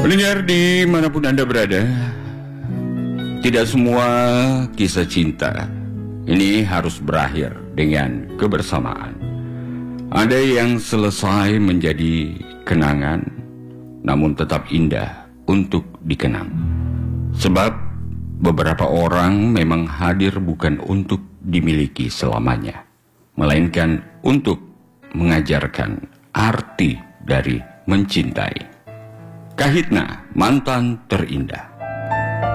Pendengar dimanapun Anda berada, tidak semua kisah cinta ini harus berakhir dengan kebersamaan. Ada yang selesai menjadi kenangan, namun tetap indah untuk dikenang. Sebab beberapa orang memang hadir bukan untuk dimiliki selamanya, melainkan untuk mengajarkan arti dari mencintai. Kahitna, mantan terindah.